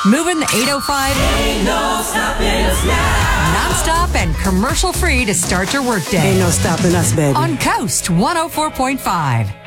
Moving the 805. Ain't no stopping us now. Non-stop and commercial-free to start your workday. Ain't no stopping us, baby. On Coast 104.5.